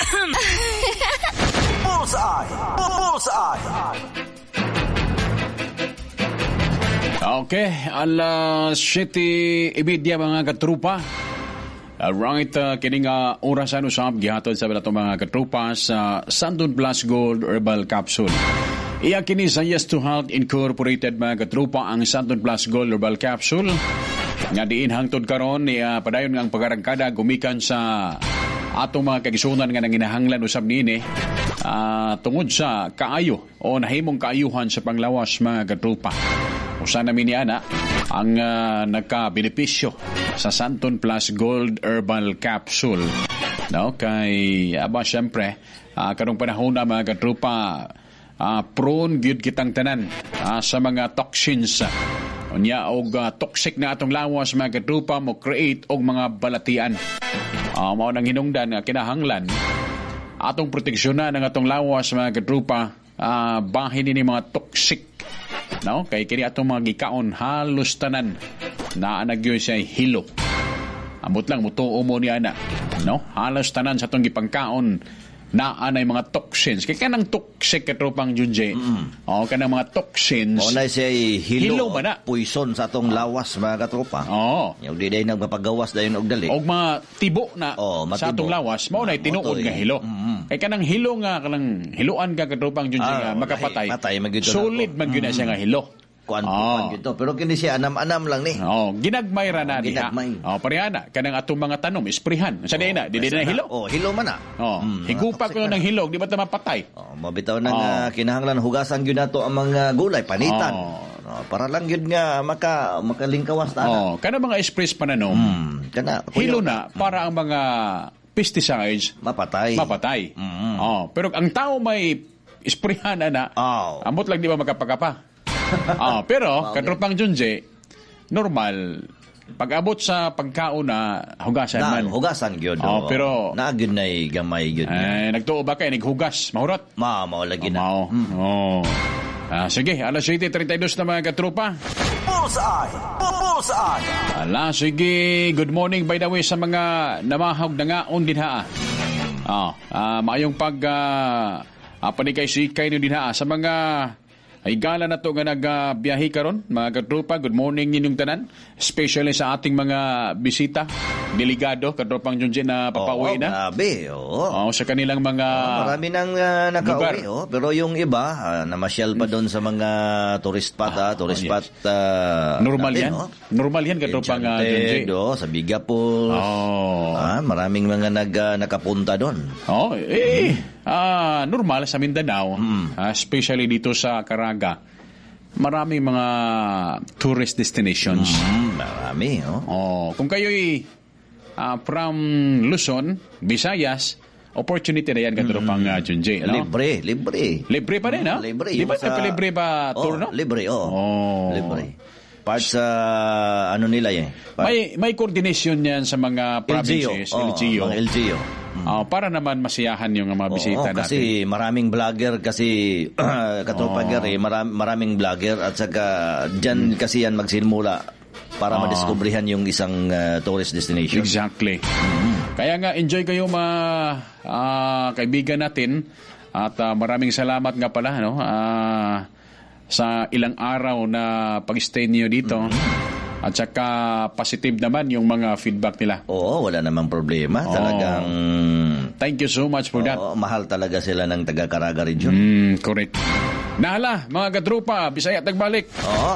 Bullseye! Bullseye! Okay, alas 7:30 mga katrupa. Alright, kining orasan usab gihatod sa balato mga katrupa sa Sandon Plus Gold Herbal Capsule. Iya kini sa Yes to Health Incorporated mga katrupa ang Sandon Plus Gold Herbal Capsule. Nga diin hangtod karon ni padayon nga ang pagarangkada gumikan sa atong mga kagisunan nga nanginahanglan usab niini tungod sa kaayo o nahimong kaayuhan sa panglawas mga katrupa. Usa namin ni ana ang nagka-benepisyo sa Santon Plus Gold Herbal Capsule. No, kay syempre karong panahon na mga katrupa prone gyud kitang tanan sa mga toxins. Unya og toxic na atong lawas mga katrupa mo create og mga balatian. Mao nang hinungdan nga kinahanglan atong proteksyonan ang atong lawas mga katrupa bahin ni mga toxic. No, kay kini atong mga gikaon halos tanan na nagyoy siya hilo. Amot lang mutuo mo ni ana. No, halos tanan sa atong gipangkaon na anay mga toxins. Kay kanang toxic katropang Junje. Kanang mga toxins. O na siya hilo man na. Poison sa atong lawas mga katropa. Yung di day nagpapagawas dayon og dali. Og mga tibo na sa atong lawas mao nay tinuod nga hilo. Kay kanang hilo nga kanang hiluan ka katropang Junje nga makapatay. Solid man gyud na siya nga hilo. Kuan gito pero kini siya anam-anam lang ni. Ginagmay ra na diha. Parehana kanang atong mga tanom isprihan. Sa diina, di na hilo. Hilo man na. Higupa ko ng hilog, di ba ta mapatay? Mabitaw nang kinahanglan hugasan gyud nato ang mga gulay panitan. Para lang gyud nga makalingkawas ta. Kana mga sprays pananom. Hilo na para ang mga pesticides mapatay. Pero ang tao may isprihan na. Amot lang di ba magkapakapa? Pero katropang Junje, normal pag-abot sa pagkaon na hugasan man. Hugasan gyud. Pero naagid nay gamay gyud. Nagtuo ba kay nighugas mahurot? Mao lagi na. Sige, alas 7:32 na mga katropa. Bullseye! Bullseye! Sige, good morning by the way sa mga namahog na nga din ha. Maayong panikay-sikay nyo din ha. Sa mga ay gala na to nga nagbiyahe karon mga katropa, good morning ninyong tanan, especially sa ating mga bisita, delegado, katropang Junjin na papauwi na. Grabe, sa kanilang mga marami nang nakauwi, pero yung iba, namasyal pa doon sa mga tourist spot, normal yan. Normal yan, katropang Junjin. Sa Bigapol. Maraming mga nakapunta doon. Normal sa Mindanao, especially dito sa Caraga. Maraming mga tourist destinations. Marami, kung kayo'y from Luzon, Visayas, opportunity na yan katropang Junjay. Libre. Libre pa rin, Libre. Di ba libre ba tour, no? Libre, libre. Part sa nila yan. May coordination yan sa mga provinces, LGU. Mga LGU. Para naman masiyahan yung mga bisita natin. Kasi maraming vlogger katropa Gary, maraming vlogger at saka dyan kasi yan magsimula para madiskubrihan yung isang tourist destination. Exactly. Kaya nga enjoy kayo mga kaibigan natin at maraming salamat nga pala sa ilang araw na pag-stay niyo dito. At saka positive naman yung mga feedback nila. Wala namang problema. Talagang thank you so much for that. Mahal talaga sila ng taga-Caraga region. Correct. Nahala, mga katrupa, Bisaya tagbalik.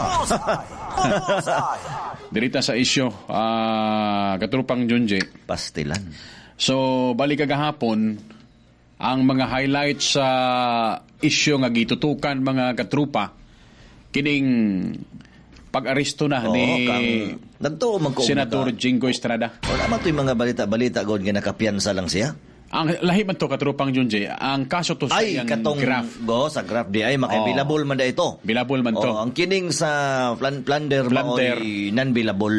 Dirita sa isyo, katrupang Junje. Pastilan. So, balik kagahapon, ang mga highlights sa isyo nga gitutukan mga katrupa, kining pag-aresto na ni Senator Jingo Estrada. Wala man ito yung mga balita-balita gawin nga nakapiyansa lang siya. Ang lahi man to katropang Junje, ang kaso to sa yung graph. Sa graph di ay bilabol man da ito. Bilabol man to. Ang kining sa plunder. Non-bilabol.